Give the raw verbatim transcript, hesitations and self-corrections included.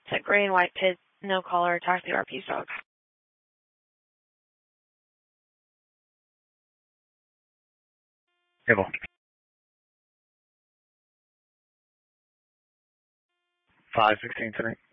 Set gray and white pits, no collar, attack the R P's dog. Table. Five sixteen three.